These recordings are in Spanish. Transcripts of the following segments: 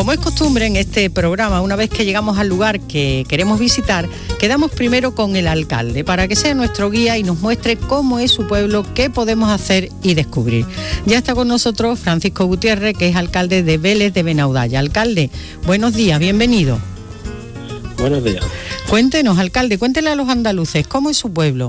como es costumbre en este programa, una vez que llegamos al lugar que queremos visitar, quedamos primero con el alcalde para que sea nuestro guía y nos muestre cómo es su pueblo, qué podemos hacer y descubrir. Ya está con nosotros Francisco Gutiérrez, que es alcalde de Vélez de Benaudalla. Alcalde, buenos días, bienvenido. Buenos días. Cuéntenos, alcalde, cuéntele a los andaluces, ¿cómo es su pueblo?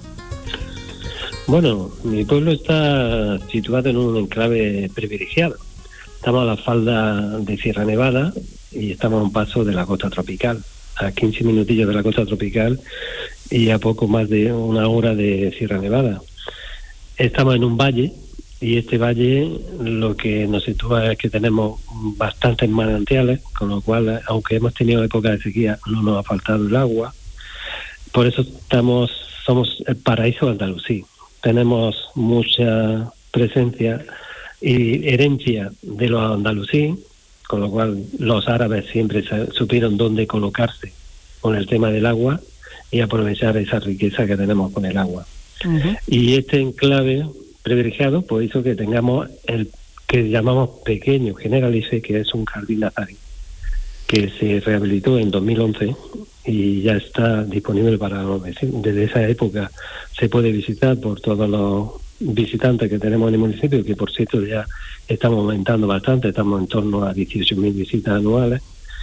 Bueno, mi pueblo está situado en un enclave privilegiado. Estamos a la falda de Sierra Nevada y estamos a un paso de la costa tropical, a 15 minutillos de la costa tropical y a poco más de una hora de Sierra Nevada. Estamos en un valle y este valle lo que nos sitúa es que tenemos bastantes manantiales, con lo cual, aunque hemos tenido época de sequía, no nos ha faltado el agua. Por eso somos el paraíso andalusí. Tenemos mucha presencia y herencia de los andalusí, con lo cual los árabes siempre supieron dónde colocarse con el tema del agua y aprovechar esa riqueza que tenemos con el agua. Uh-huh. Y este enclave privilegiado pues hizo que tengamos el que llamamos pequeño Generalife, que es un jardín nazarí, que se rehabilitó en 2011 y ya está disponible para los vecinos. Desde esa época se puede visitar por todos los visitantes que tenemos en el municipio, que por cierto ya estamos aumentando bastante, estamos en torno a 18.000 visitas anuales.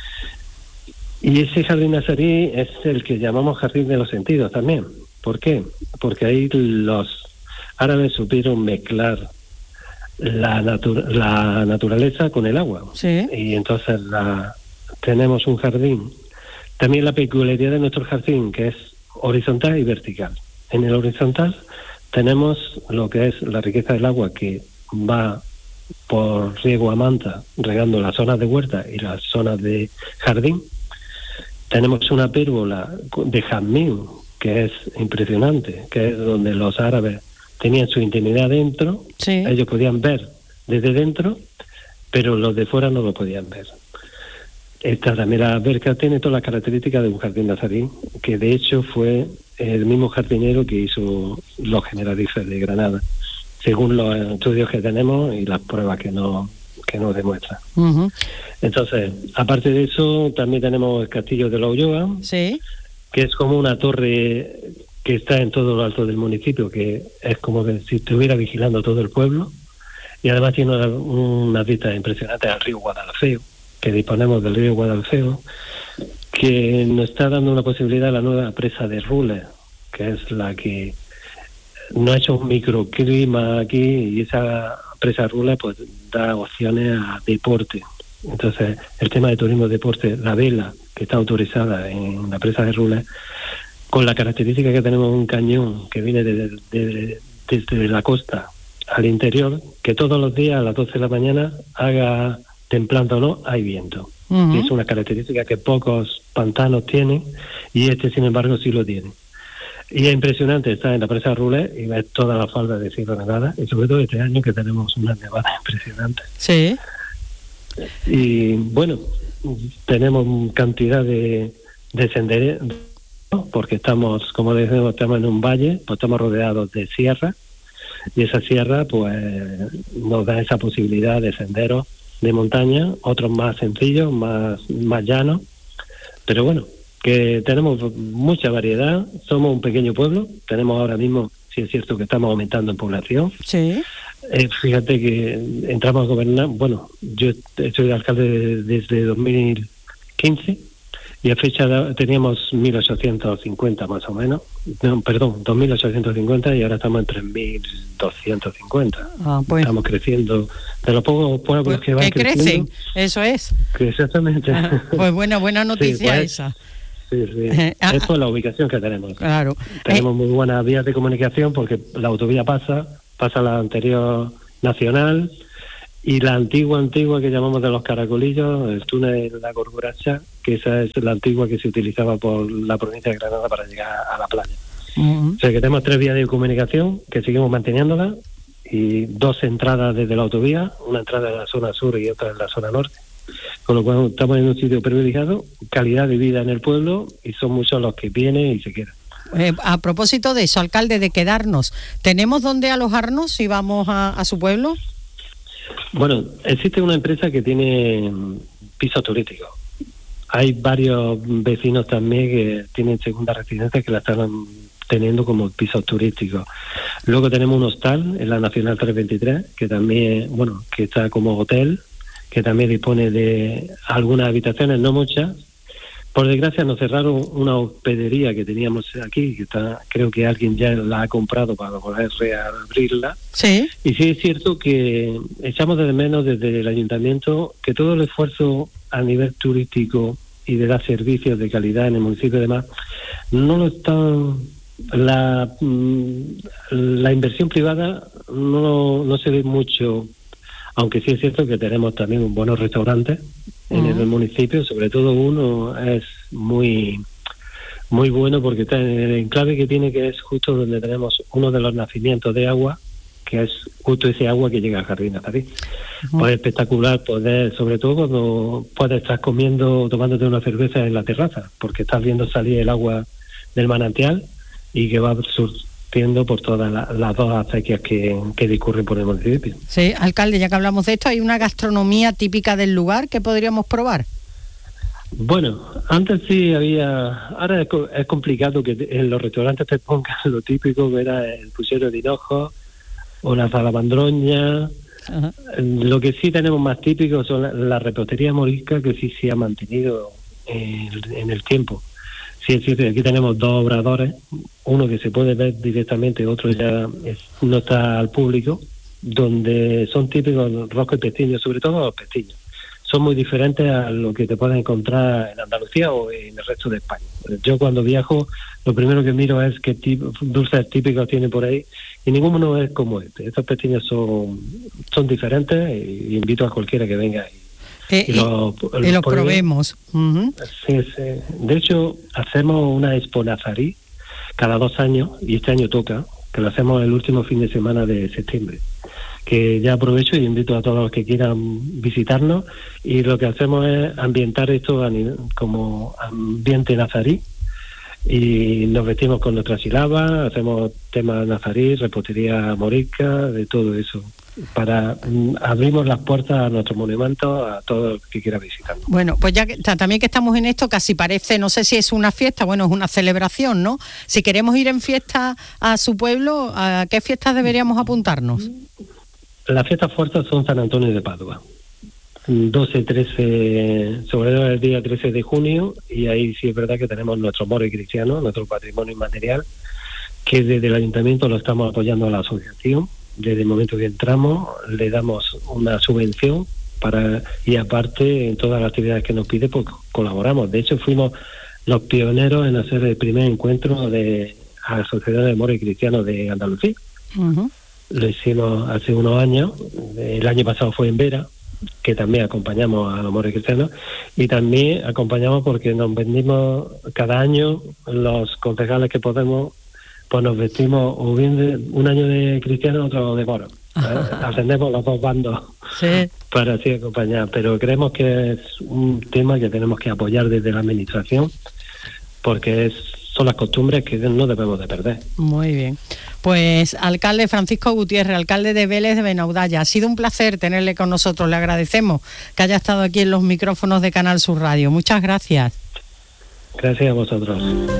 Y ese jardín nazarí es el que llamamos jardín de los sentidos también. ¿Por qué? Porque ahí los árabes supieron mezclar la naturaleza con el agua. Sí. Y entonces tenemos un jardín. También la peculiaridad de nuestro jardín, que es horizontal y vertical. En el horizontal tenemos lo que es la riqueza del agua, que va por riego a manta, regando las zonas de huerta y las zonas de jardín. Tenemos una pérgola de jazmín, que es impresionante, que es donde los árabes tenían su intimidad dentro. Sí. Ellos podían ver desde dentro, pero los de fuera no lo podían ver. Esta también, la alberca, tiene todas las características de un jardín nazarí, que de hecho fue el mismo jardinero que hizo los Generalifes de Granada, según los estudios que tenemos y las pruebas que nos demuestran. Uh-huh. Entonces, aparte de eso, también tenemos el Castillo de la Ulloa, sí, que es como una torre que está en todo lo alto del municipio, que es como que si estuviera vigilando todo el pueblo, y además tiene una vista impresionante al río Guadalfeo, que disponemos del río Guadalfeo, que nos está dando una posibilidad a la nueva presa de Rules, que es la que nos ha hecho un microclima aquí, y esa presa de Rules pues da opciones a deporte. Entonces, el tema de turismo deporte, la vela que está autorizada en la presa de Rules, con la característica que tenemos un cañón que viene desde la costa al interior, que todos los días a las 12 de la mañana, haga templando o no, hay viento. Uh-huh. Y es una característica que pocos pantanos tienen, y este, sin embargo, sí lo tiene. Y es impresionante estar en la presa de Rules y ver toda la falda de Sierra Nevada, y sobre todo este año que tenemos una nevada impresionante. Sí. Y bueno, tenemos cantidad de senderos, porque estamos, como decimos, estamos en un valle, pues estamos rodeados de sierra, y esa sierra pues nos da esa posibilidad de senderos de montaña, otros más sencillos, más llanos, pero bueno, que tenemos mucha variedad. Somos un pequeño pueblo, tenemos ahora mismo, sí es cierto que estamos aumentando en población. Sí. Fíjate que entramos a gobernar, bueno, yo soy alcalde desde 2015, y a fecha teníamos 1.850 más o menos, no, perdón, 2.850, y ahora estamos en 3.250. Pues, estamos creciendo de los pocos pueblos pues, que van creciendo. Crecen, eso es. Exactamente. Pues buena noticia, sí, pues, esa. Sí. Es por la ubicación que tenemos. Claro. Tenemos muy buenas vías de comunicación, porque la autovía pasa la anterior nacional, y la antigua que llamamos de los Caracolillos, el túnel de la Corcoracha, que esa es la antigua que se utilizaba por la provincia de Granada para llegar a la playa. Uh-huh. O sea que tenemos 3 vías de comunicación que seguimos manteniéndolas, y 2 entradas desde la autovía, una entrada en la zona sur y otra en la zona norte. Con lo cual estamos en un sitio privilegiado, calidad de vida en el pueblo, y son muchos los que vienen y se quedan. A propósito de eso, alcalde, de quedarnos, ¿tenemos dónde alojarnos si vamos a su pueblo? Bueno, existe una empresa que tiene pisos turísticos. Hay varios vecinos también que tienen segunda residencia que la están teniendo como pisos turísticos. Luego tenemos un hostal en la Nacional 323, que también, que está como hotel, que también dispone de algunas habitaciones, no muchas. Por desgracia nos cerraron una hospedería que teníamos aquí, que creo que alguien ya la ha comprado para poder reabrirla. Sí. Y sí es cierto que echamos de menos desde el ayuntamiento que todo el esfuerzo a nivel turístico y de dar servicios de calidad en el municipio y demás, no lo están... La inversión privada no se ve mucho, aunque sí es cierto que tenemos también buenos restaurantes en el municipio, sobre todo uno es muy muy bueno porque está en el enclave que tiene, que es justo donde tenemos uno de los nacimientos de agua, que es justo ese agua que llega al Jardín Nazarí. Pues es espectacular poder, sobre todo cuando puedes estar comiendo, tomándote una cerveza en la terraza, porque estás viendo salir el agua del manantial y que va surtiendo por todas las dos acequias que discurren por el municipio. Sí, alcalde, ya que hablamos de esto, ¿hay una gastronomía típica del lugar que podríamos probar? Bueno, antes sí había... Ahora es complicado que en los restaurantes te pongan lo típico, que era el puchero de hinojo o la salamandroña. Ajá. Lo que sí tenemos más típico son la repostería morisca, que sí se ha mantenido en el tiempo. Sí, es cierto, aquí tenemos dos obradores, uno que se puede ver directamente, otro ya no está al público, donde son típicos los roscos y pestiños, sobre todo los pestiños. Son muy diferentes a lo que te puedes encontrar en Andalucía o en el resto de España. Yo cuando viajo, lo primero que miro es qué dulces típicos tiene por ahí, y ninguno es como este. Estos pestiños son diferentes, e invito a cualquiera que venga y los probemos. Uh-huh. Sí. De hecho, hacemos una Expo Nazarí cada 2 años, y este año toca, que lo hacemos el último fin de semana de septiembre. Que ya aprovecho y invito a todos los que quieran visitarnos, y lo que hacemos es ambientar esto como ambiente nazarí, y nos vestimos con nuestra sílaba, hacemos temas nazarí, repostería morisca, de todo eso. Abrimos las puertas a nuestros monumentos a todo el que quiera visitarnos. Bueno, pues ya que también que estamos en esto, casi parece, no sé si es una fiesta, bueno, es una celebración, ¿no? Si queremos ir en fiesta a su pueblo, ¿a qué fiestas deberíamos apuntarnos? Las fiestas fuertes son San Antonio de Padua, 12, 13, sobre todo el día 13 de junio, y ahí sí es verdad que tenemos nuestro moro cristiano, nuestro patrimonio inmaterial, que desde el ayuntamiento lo estamos apoyando a la asociación. Desde el momento que entramos le damos una subvención y aparte en todas las actividades que nos pide pues colaboramos. De hecho fuimos los pioneros en hacer el primer encuentro de la Sociedad de Moro y Cristiano de Andalucía. Uh-huh. Lo hicimos hace unos años, el año pasado fue en Vera, que también acompañamos a los moros y cristianos, y también acompañamos porque nos vendimos cada año, los concejales que podemos, pues nos vestimos o bien un año de cristiano, otro de moro. Ascendemos los dos bandos, sí, para así acompañar, pero creemos que es un tema que tenemos que apoyar desde la administración, porque son las costumbres que no debemos de perder. Muy bien. Pues alcalde Francisco Gutiérrez, alcalde de Vélez de Benaudalla, ha sido un placer tenerle con nosotros. Le agradecemos que haya estado aquí en los micrófonos de Canal Sur Radio. Muchas gracias. Gracias a vosotros.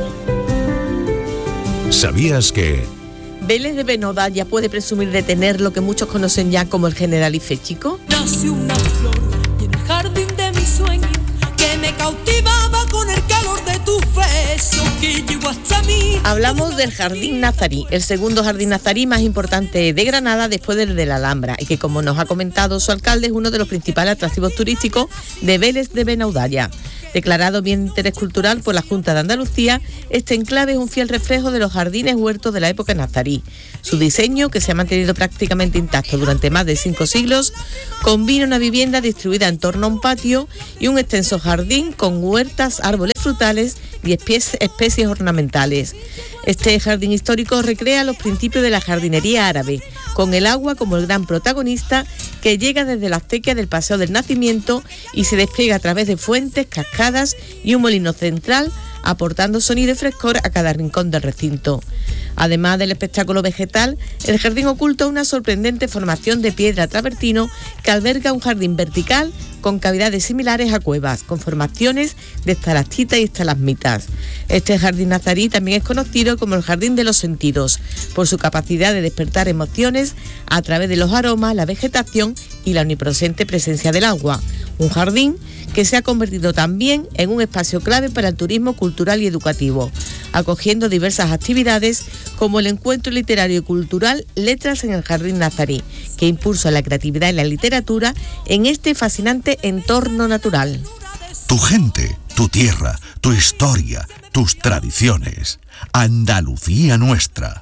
¿Sabías que Vélez de Benaudalla puede presumir de tener lo que muchos conocen ya como el Generalife chico? Nació una flor y en el jardín de mis sueños que me cautivaba con el calor de tus besos que llegó hasta mí. Hablamos del Jardín Nazarí, el segundo jardín nazarí más importante de Granada después del de la Alhambra, y que, como nos ha comentado su alcalde, es uno de los principales atractivos turísticos de Vélez de Benaudalla. Declarado bien de interés cultural por la Junta de Andalucía, este enclave es un fiel reflejo de los jardines huertos de la época nazarí. Su diseño, que se ha mantenido prácticamente intacto durante más de 5 siglos, combina una vivienda distribuida en torno a un patio y un extenso jardín con huertas, árboles frutales y especies ornamentales. Este jardín histórico recrea los principios de la jardinería árabe, con el agua como el gran protagonista, que llega desde la acequia del Paseo del Nacimiento y se despliega a través de fuentes, cascadas y un molino central, aportando sonido y frescor a cada rincón del recinto. Además del espectáculo vegetal, el jardín oculta una sorprendente formación de piedra travertino que alberga un jardín vertical con cavidades similares a cuevas, con formaciones de estalactitas y estalagmitas. Este jardín nazarí también es conocido como el jardín de los sentidos, por su capacidad de despertar emociones a través de los aromas, la vegetación y la omnipresente presencia del agua. Un jardín que se ha convertido también en un espacio clave para el turismo cultural y educativo, acogiendo diversas actividades como el encuentro literario y cultural Letras en el Jardín Nazarí, que impulsa la creatividad y la literatura en este fascinante entorno natural. Tu gente, tu tierra, tu historia, tus tradiciones. Andalucía nuestra.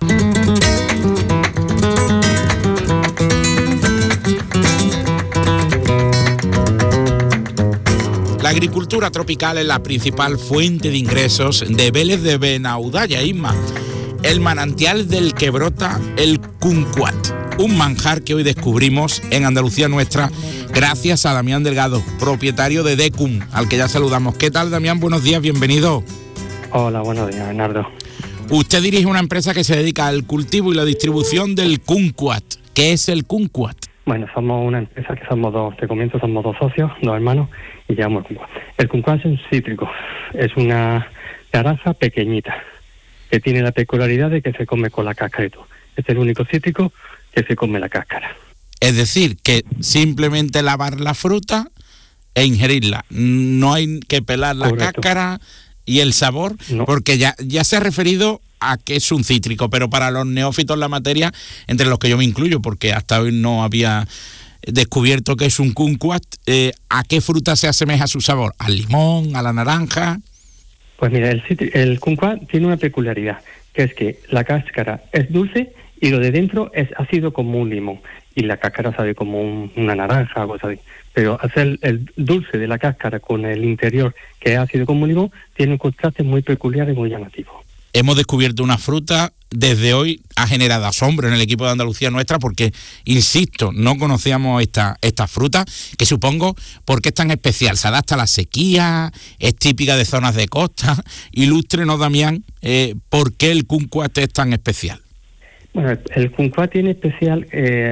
La agricultura tropical es la principal fuente de ingresos de Vélez de Benaudalla, Isma, el manantial del que brota el kumquat, un manjar que hoy descubrimos en Andalucía nuestra gracias a Damián Delgado, propietario de Decum, al que ya saludamos. ¿Qué tal, Damián? Buenos días, bienvenido. Hola, buenos días, Bernardo. Usted dirige una empresa que se dedica al cultivo y la distribución del kumquat. ¿Qué es el kumquat? Bueno, somos una empresa que somos dos socios, dos hermanos, y llevamos el kumquat. El kumquat es un cítrico, es una naranja pequeñita, que tiene la peculiaridad de que se come con la cáscara y todo. Es el único cítrico que se come la cáscara. Es decir, que simplemente lavar la fruta e ingerirla. No hay que pelar la cáscara y el sabor, no. Porque ya se ha referido a que es un cítrico, pero para los neófitos en la materia, entre los que yo me incluyo, porque hasta hoy no había descubierto que es un kumquat, ¿a qué fruta se asemeja su sabor? ¿Al limón, a la naranja? Pues mira, el kumquat tiene una peculiaridad, que es que la cáscara es dulce y lo de dentro es ácido como un limón, y la cáscara sabe como una naranja, algo así. Pero hacer el dulce de la cáscara con el interior, que es ácido como un limón, tiene un contraste muy peculiar y muy llamativo. Hemos descubierto una fruta, desde hoy ha generado asombro en el equipo de Andalucía nuestra, porque, insisto, no conocíamos esta fruta, que supongo, ¿por qué es tan especial? ¿Se adapta a la sequía? ¿Es típica de zonas de costa? Ilústrenos, Damián, ¿por qué el kumquat es tan especial? Bueno, el kumquat tiene especial,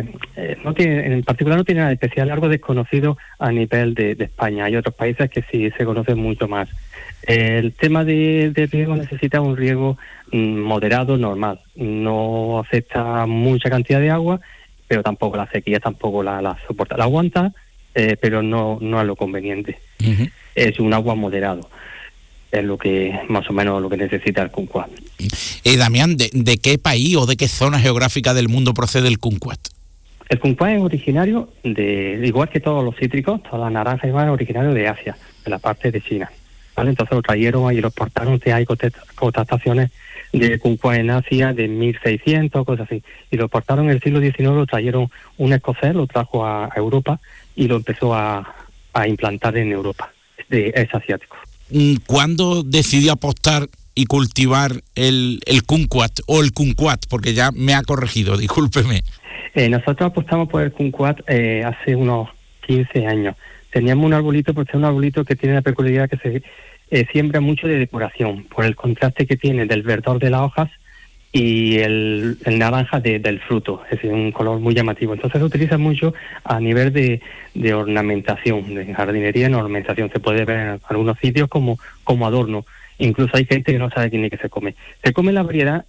en particular no tiene nada especial, algo desconocido a nivel de España. Hay otros países que sí se conocen mucho más. El tema de riego necesita un riego moderado, normal. No afecta mucha cantidad de agua, pero tampoco la sequía tampoco la soporta. La aguanta, pero no es lo conveniente. Uh-huh. Es un agua moderado. Es lo que más o menos lo que necesita el kumquat. Damián, ¿de qué país o de qué zona geográfica del mundo procede el kumquat? El kumquat es originario igual que todos los cítricos, todas las naranjas y demás, es originario de Asia, de la parte de China. ¿Vale? Entonces lo trajeron y lo exportaron. Hay contestaciones de kumquat en Asia de 1600, cosas así. Y lo exportaron en el siglo XIX, lo trajeron un escocés, lo trajo a Europa y lo empezó a implantar en Europa. Es asiático. ¿Cuándo decidió apostar y cultivar el kumquat o el kumquat? Porque ya me ha corregido, discúlpeme. Nosotros apostamos por el kumquat hace unos 15 años. Teníamos un arbolito, porque es un arbolito que tiene la peculiaridad que se siembra mucho de decoración, por el contraste que tiene del verdor de las hojas y el naranja del fruto. Es un color muy llamativo. Entonces se utiliza mucho a nivel de ornamentación, de jardinería en ornamentación. Se puede ver en algunos sitios como adorno. Incluso hay gente que no sabe ni qué se come. Se come la variedad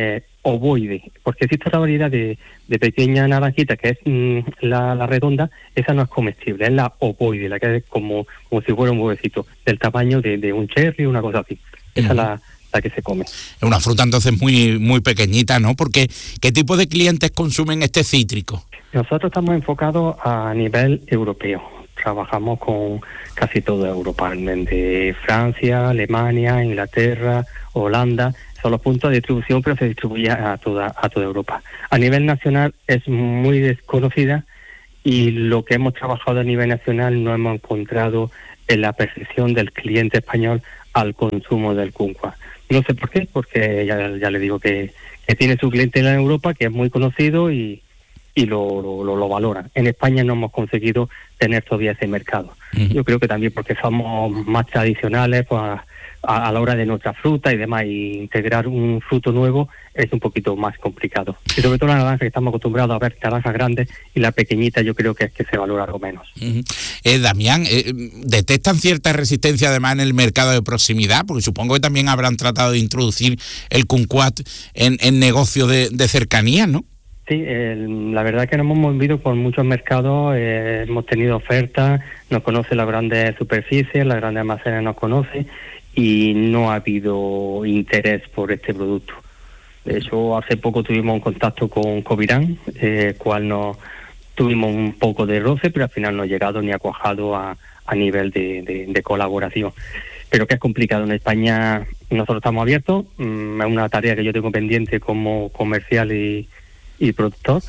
ovoide, porque existe otra variedad de pequeña naranjita que es la redonda. Esa no es comestible, es la ovoide, la que es como si fuera un huevecito, del tamaño de un cherry, una cosa así. Esa es la que se come. Es una fruta entonces muy, muy pequeñita, ¿no? Porque ¿qué tipo de clientes consumen este cítrico? Nosotros estamos enfocados a nivel europeo. Trabajamos con casi toda Europa, de Francia, Alemania, Inglaterra, Holanda. Son los puntos de distribución, pero se distribuye a toda Europa. A nivel nacional es muy desconocida, y lo que hemos trabajado a nivel nacional no hemos encontrado en la percepción del cliente español al consumo del kumquat. No sé por qué, porque ya le digo que tiene su clientela en Europa, que es muy conocido y y lo valoran. En España no hemos conseguido tener todavía ese mercado. Yo creo que también porque somos más tradicionales, pues a la hora de nuestra fruta y demás, y integrar un fruto nuevo es un poquito más complicado. Y sobre todo la naranja, que estamos acostumbrados a ver naranjas grandes, y la pequeñita yo creo que es que se valora algo menos. Damián, ¿detectan cierta resistencia además en el mercado de proximidad? Porque supongo que también habrán tratado de introducir el kumquat en negocio de cercanía, ¿no? Sí, la verdad que nos hemos movido por muchos mercados, hemos tenido ofertas, nos conocen las grandes superficies, las grandes almacenes nos conocen, y no ha habido interés por este producto. De hecho, hace poco tuvimos un contacto con Covirán, cual nos tuvimos un poco de roce, pero al final no ha llegado ni ha cuajado a nivel de colaboración. Pero que es complicado. En España nosotros estamos abiertos, es una tarea que yo tengo pendiente como comercial y productor,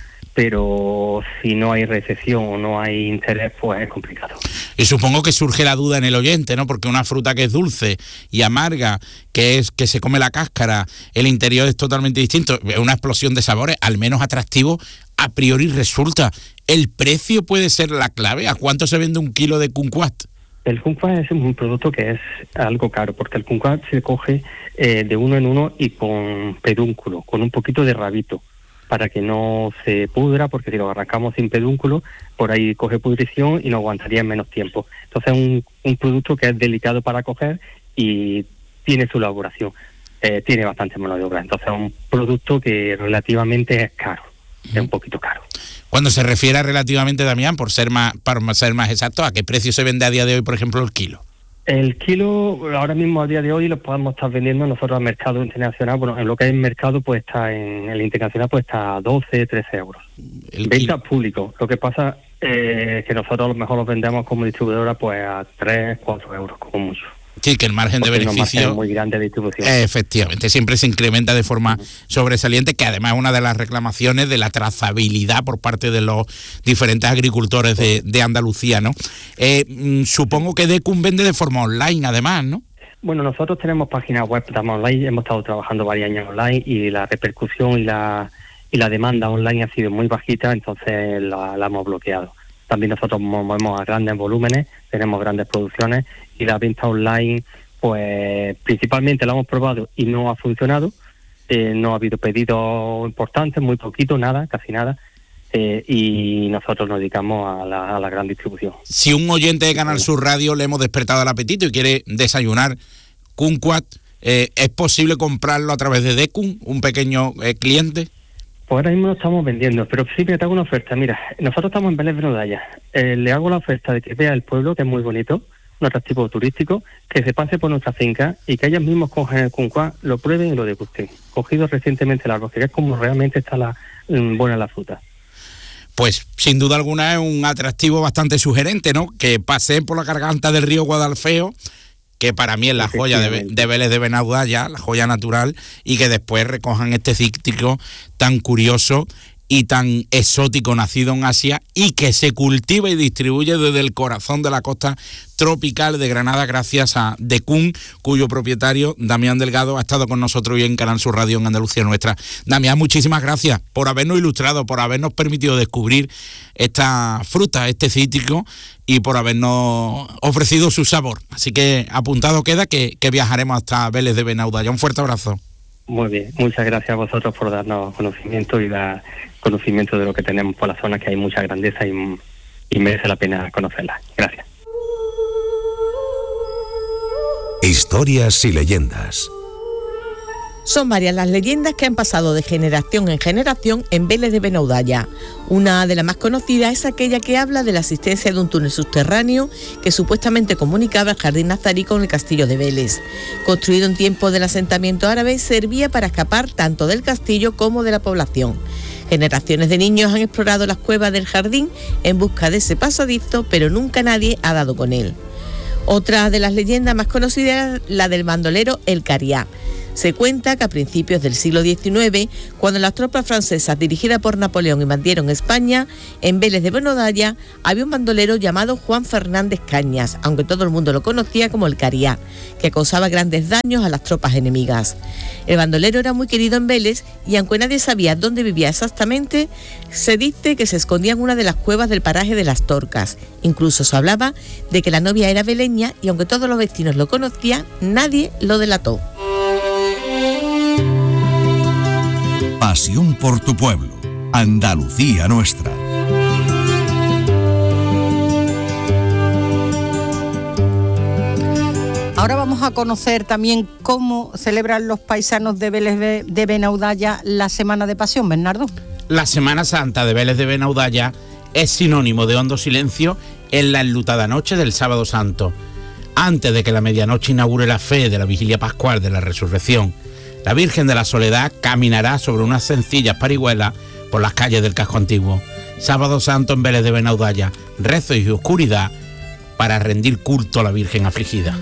pero si no hay recepción o no hay interés, pues es complicado. Y supongo que surge la duda en el oyente, ¿no? Porque una fruta que es dulce y amarga, que se come la cáscara, el interior es totalmente distinto, es una explosión de sabores, al menos atractivo, a priori resulta. ¿El precio puede ser la clave? ¿A cuánto se vende un kilo de kumquat? El kumquat es un producto que es algo caro, porque el kumquat se coge de uno en uno y con pedúnculo, con un poquito de rabito, para que no se pudra, porque si lo arrancamos sin pedúnculo, por ahí coge pudrición y nos aguantaría en menos tiempo. Entonces es un producto que es delicado para coger y tiene su elaboración, tiene bastante mano de obra. Entonces es un producto que relativamente es caro, es un poquito caro. Cuando se refiere a relativamente, Damián, para ser más exacto, ¿a qué precio se vende a día de hoy, por ejemplo, el kilo? El kilo, ahora mismo a día de hoy, lo podemos estar vendiendo nosotros al mercado internacional. Bueno, en lo que es el mercado, pues está en el internacional, pues está a 12, 13 euros. Venta público. Lo que pasa es que nosotros a lo mejor los vendemos como distribuidora pues a 3, 4 euros, como mucho. Sí, que el margen de beneficio es muy grande de distribución. Efectivamente, siempre se incrementa de forma sobresaliente, que además es una de las reclamaciones de la trazabilidad por parte de los diferentes agricultores de Andalucía, ¿no? Supongo que Decum vende de forma online, además, ¿no? Bueno, nosotros tenemos página web, estamos online, hemos estado trabajando varios años online, y la repercusión y la demanda online ha sido muy bajita, entonces la hemos bloqueado. También nosotros movemos a grandes volúmenes, tenemos grandes producciones, y la venta online, pues principalmente la hemos probado y no ha funcionado. No ha habido pedidos importantes, muy poquito, nada, casi nada. Y nosotros nos dedicamos a la gran distribución. Si un oyente de Canal Sur Radio le hemos despertado el apetito y quiere desayunar kumquat, ¿es posible comprarlo a través de Decum, un pequeño cliente? Pues ahora mismo lo estamos vendiendo, pero sí me te hago una oferta. Mira, nosotros estamos en Vélez de Benodalla. Le hago la oferta de que vea el pueblo, que es muy bonito, un atractivo turístico, que se pase por nuestra finca y que ellos mismos cogen el kumquat, lo prueben y lo degusten. Cogido recientemente el árbol, que es como realmente está buena la fruta. Pues sin duda alguna es un atractivo bastante sugerente, ¿no? Que paseen por la garganta del río Guadalfeo, que para mí es la joya de Vélez de Benodalla, la joya natural, y que después recojan este cítrico tan curioso y tan exótico, nacido en Asia, y que se cultiva y distribuye desde el corazón de la costa tropical de Granada, gracias a Decum, cuyo propietario, Damián Delgado, ha estado con nosotros hoy en Canal Sur Radio en Andalucía Nuestra. Damián, muchísimas gracias por habernos ilustrado, por habernos permitido descubrir esta fruta, este cítrico, y por habernos ofrecido su sabor. Así que apuntado queda que viajaremos hasta Vélez de Benodalla. Un fuerte abrazo. Muy bien, muchas gracias a vosotros por darnos conocimiento y dar conocimiento de lo que tenemos por la zona, que hay mucha grandeza y merece la pena conocerla. Gracias. Historias y leyendas. Son varias las leyendas que han pasado de generación en generación en Vélez de Benodalla. Una de las más conocidas es aquella que habla de la existencia de un túnel subterráneo que supuestamente comunicaba el Jardín Nazarí con el castillo de Vélez. Construido en tiempos del asentamiento árabe, servía para escapar tanto del castillo como de la población. Generaciones de niños han explorado las cuevas del jardín en busca de ese pasadizo, pero nunca nadie ha dado con él. Otra de las leyendas más conocidas es la del bandolero El Cariá. Se cuenta que a principios del siglo XIX, cuando las tropas francesas dirigidas por Napoleón invadieron España, en Vélez de Benodalla había un bandolero llamado Juan Fernández Cañas, aunque todo el mundo lo conocía como el Cariá, que causaba grandes daños a las tropas enemigas. El bandolero era muy querido en Vélez y aunque nadie sabía dónde vivía exactamente, se dice que se escondía en una de las cuevas del paraje de Las Torcas. Incluso se hablaba de que la novia era veleña y aunque todos los vecinos lo conocían, nadie lo delató. Pasión por tu pueblo. Andalucía nuestra. Ahora vamos a conocer también cómo celebran los paisanos de Vélez de Benaudalla la Semana de Pasión, Bernardo. La Semana Santa de Vélez de Benaudalla es sinónimo de hondo silencio en la enlutada noche del Sábado Santo. Antes de que la medianoche inaugure la fe de la vigilia pascual de la Resurrección, la Virgen de la Soledad caminará sobre unas sencillas parihuelas por las calles del casco antiguo. Sábado Santo en Vélez de Benaudalla, rezo y oscuridad para rendir culto a la Virgen afligida.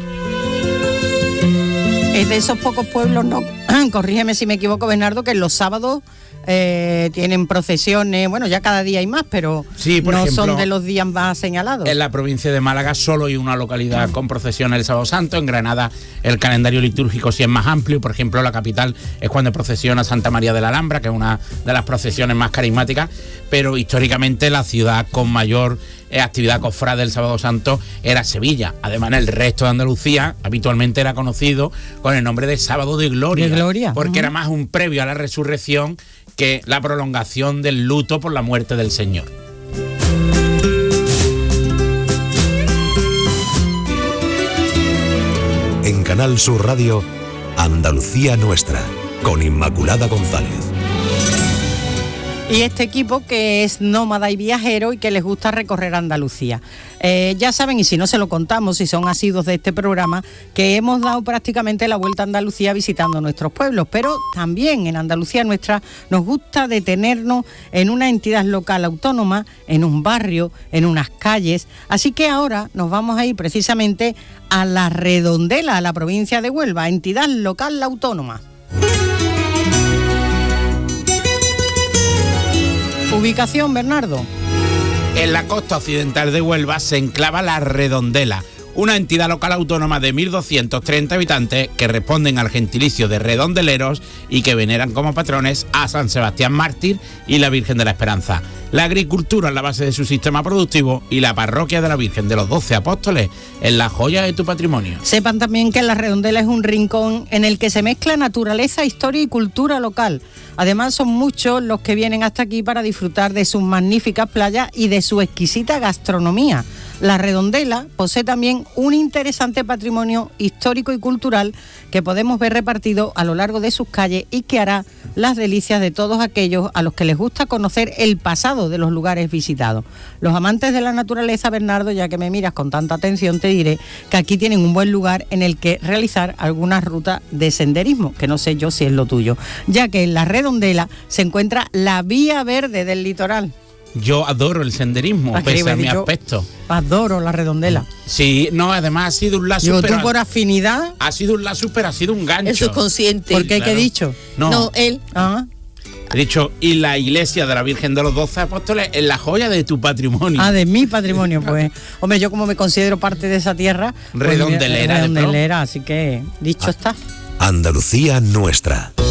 Es de esos pocos pueblos, no, corrígeme si me equivoco, Bernardo, que los sábados tienen procesiones, bueno, ya cada día hay más, pero sí, por no ejemplo, son de los días más señalados. En la provincia de Málaga solo hay una localidad con procesiones el Sábado Santo. En Granada el calendario litúrgico sí es más amplio. Por ejemplo, la capital es cuando procesiona Santa María de la Alhambra, que es una de las procesiones más carismáticas, pero históricamente la ciudad con mayor actividad cofrade del Sábado Santo era Sevilla. Además, el resto de Andalucía habitualmente era conocido con el nombre de Sábado de Gloria, porque era más un previo a la resurrección que la prolongación del luto por la muerte del Señor. En Canal Sur Radio, Andalucía Nuestra, con Inmaculada González. Y este equipo que es nómada y viajero y que les gusta recorrer Andalucía. Ya saben, y si no se lo contamos, si son asiduos de este programa, que hemos dado prácticamente la vuelta a Andalucía visitando nuestros pueblos, pero también en Andalucía Nuestra nos gusta detenernos en una entidad local autónoma, en un barrio, en unas calles. Así que ahora nos vamos a ir precisamente a La Redondela, a la provincia de Huelva, entidad local autónoma. Ubicación, Bernardo. En la costa occidental de Huelva se enclava La Redondela, una entidad local autónoma de 1.230 habitantes que responden al gentilicio de redondeleros y que veneran como patrones a San Sebastián Mártir y la Virgen de la Esperanza. La agricultura es la base de su sistema productivo y la parroquia de la Virgen de los 12 Apóstoles es la joya de tu patrimonio. Sepan también que La Redondela es un rincón en el que se mezcla naturaleza, historia y cultura local. Además, son muchos los que vienen hasta aquí para disfrutar de sus magníficas playas y de su exquisita gastronomía. La Redondela posee también un interesante patrimonio histórico y cultural que podemos ver repartido a lo largo de sus calles y que hará las delicias de todos aquellos a los que les gusta conocer el pasado de los lugares visitados. Los amantes de la naturaleza, Bernardo, ya que me miras con tanta atención, te diré que aquí tienen un buen lugar en el que realizar algunas rutas de senderismo, que no sé yo si es lo tuyo, ya que en La Redondela se encuentra la Vía Verde del Litoral. Yo adoro el senderismo, pese a mi aspecto. Adoro La Redondela. Sí, no, además ha sido un lazo. Yo, tú por afinidad. Ha sido un lazo, pero ha sido un gancho. Eso es consciente. ¿Por qué? Claro. ¿Qué he dicho? No, él. Ah. He dicho, y la iglesia de la Virgen de los 12 Apóstoles es la joya de tu patrimonio. Ah, de mi patrimonio, pues. Hombre, yo como me considero parte de esa tierra. Redondelera. Pues, redondelera, así que dicho está. Andalucía Nuestra.